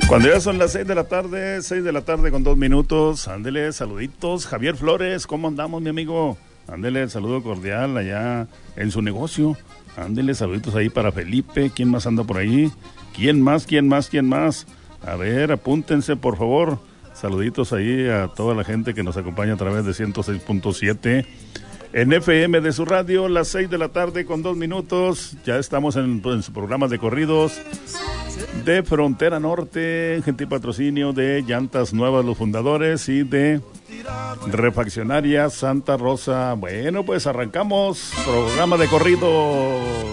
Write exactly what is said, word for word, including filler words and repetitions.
Cuando ya son las seis de la tarde, seis de la tarde con dos minutos, ándele, saluditos. Javier Flores, ¿cómo andamos, mi amigo? Ándele, saludo cordial allá en su negocio. Ándele, saluditos ahí para Felipe. ¿Quién más anda por ahí? ¿Quién más, quién más, quién más? A ver, apúntense, por favor. Saluditos ahí a toda la gente que nos acompaña a través de ciento seis punto siete en F M de su radio, las seis de la tarde con dos minutos. Ya estamos en, en su programa de corridos de Frontera Norte, gentil patrocinio de Llantas Nuevas, los fundadores, y de Refaccionaria Santa Rosa. Bueno, pues arrancamos programa de corridos.